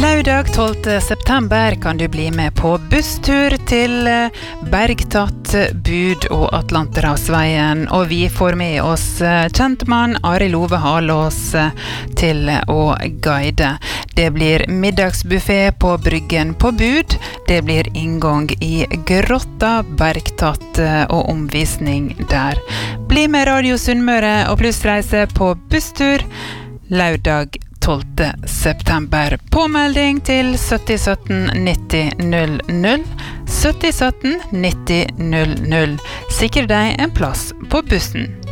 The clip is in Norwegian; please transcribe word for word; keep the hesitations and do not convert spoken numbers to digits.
Lørdag tolvte september kan du bli med på busstur til Bergtatt, Bud og Atlanterhavsveien, og vi får med oss kjentmann Arild Ove Halås til å guide. Det blir middagsbuffet på Bryggen på Bud, det blir inngang i Grotta Bergtatt og omvisning der. Bli med Radio Sunnmøre og plussreise på busstur lørdag tolvte september. Påmelding til sytti sytten nitti null null. sytti sytten nitti null null. Sikre deg en plass på bussen.